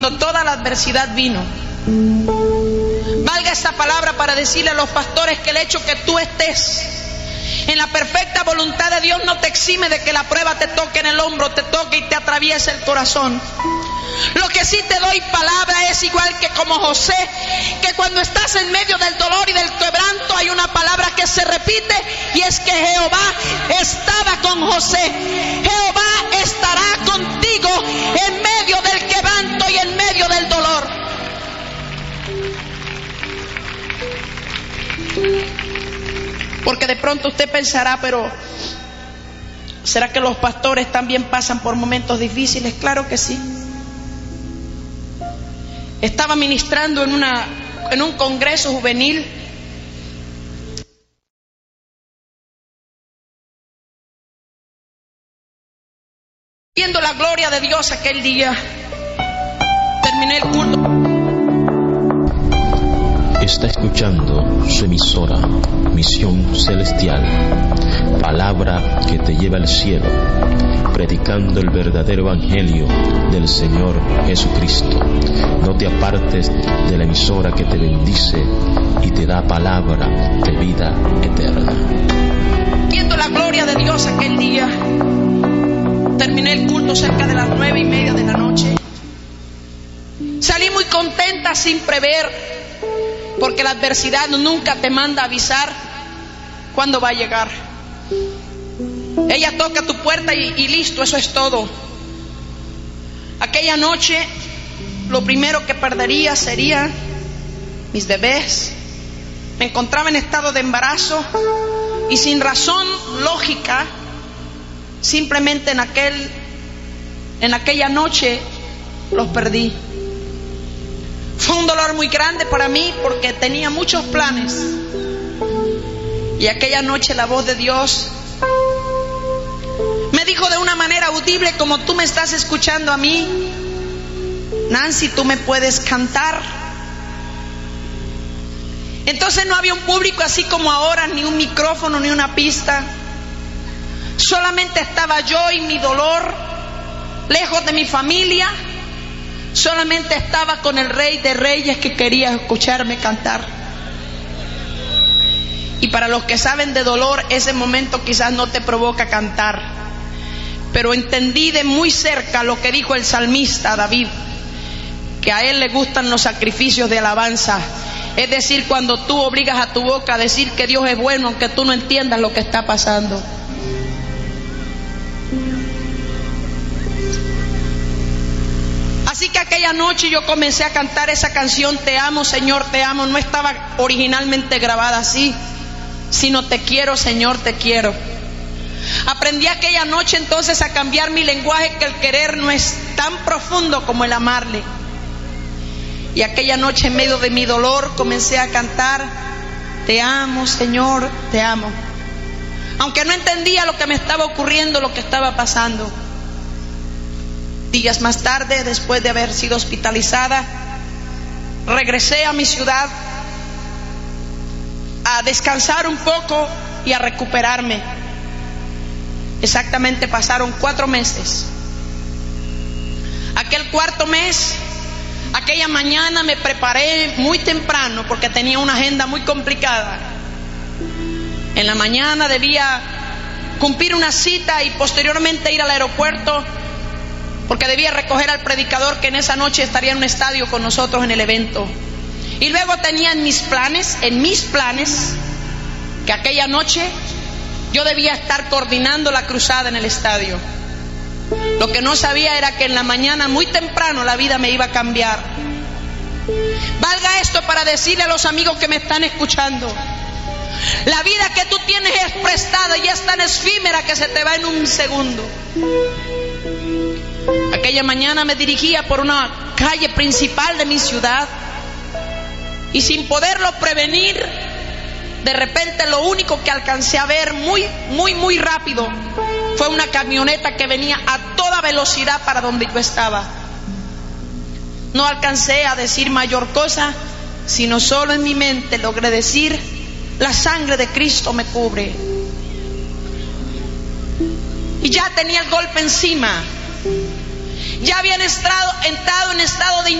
Cuando toda la adversidad vino, valga esta palabra para decirle a los pastores que el hecho que tú estés en la perfecta voluntad de Dios no te exime de que la prueba te toque en el hombro, te toque y te atraviese el corazón. Lo que sí te doy palabra es igual que como José, que cuando estás en medio del dolor y del quebranto hay una palabra que se repite, y es que Jehová estaba con José. Jehová estará contigo en medio del quebranto y en medio del dolor. Porque de pronto usted pensará, pero ¿será que los pastores también pasan por momentos difíciles? Claro que sí. Estaba ministrando en un congreso juvenil viendo la gloria de Dios aquel día. Terminé el culto. Está escuchando su emisora Misión Celestial, palabra que te lleva al cielo, predicando el verdadero evangelio del Señor Jesucristo. No te apartes de la emisora que te bendice y te da palabra de vida eterna. Viendo la gloria de Dios aquel día, terminé el culto cerca de las 9:30 de la noche. Salí muy contenta sin prever, porque la adversidad nunca te manda a avisar cuándo va a llegar. Ella toca tu puerta y listo, eso es todo. Aquella noche lo primero que perdería sería mis bebés. Me encontraba en estado de embarazo y sin razón lógica, simplemente en aquella noche los perdí. Fue un dolor muy grande para mí porque tenía muchos planes. Y aquella noche la voz de Dios me dijo de una manera audible, como tú me estás escuchando a mí: Nancy, tú me puedes cantar. Entonces no había un público así como ahora, ni un micrófono, ni una pista. Solamente estaba yo y mi dolor, lejos de mi familia. Solamente estaba con el Rey de Reyes que quería escucharme cantar. Y para los que saben de dolor, ese momento quizás no te provoca cantar, pero entendí de muy cerca lo que dijo el salmista David, que a él le gustan los sacrificios de alabanza. Es decir, cuando tú obligas a tu boca a decir que Dios es bueno, aunque tú no entiendas lo que está pasando. Así que aquella noche yo comencé a cantar esa canción, Te amo, Señor, te amo. No estaba originalmente grabada así, sino Te quiero, Señor, te quiero. Aprendí aquella noche entonces a cambiar mi lenguaje, que el querer no es tan profundo como el amarle. Y aquella noche, en medio de mi dolor, comencé a cantar, Te amo, Señor, te amo. Aunque no entendía lo que me estaba ocurriendo, lo que estaba pasando. Días más tarde, después de haber sido hospitalizada, regresé a mi ciudad a descansar un poco y a recuperarme. Exactamente pasaron 4 meses. Aquel cuarto mes, aquella mañana me preparé muy temprano porque tenía una agenda muy complicada. En la mañana debía cumplir una cita y posteriormente ir al aeropuerto, porque debía recoger al predicador que en esa noche estaría en un estadio con nosotros en el evento. Y luego tenía en mis planes, que aquella noche yo debía estar coordinando la cruzada en el estadio. Lo que no sabía era que en la mañana, muy temprano, la vida me iba a cambiar. Valga esto para decirle a los amigos que me están escuchando: la vida que tú tienes es prestada y es tan efímera que se te va en un segundo. Aquella mañana me dirigía por una calle principal de mi ciudad y sin poderlo prevenir, de repente lo único que alcancé a ver muy rápido fue una camioneta que venía a toda velocidad para donde yo estaba. No alcancé a decir mayor cosa, sino solo en mi mente logré decir: la sangre de Cristo me cubre. Y ya tenía el golpe encima. ya habían entrado en estado de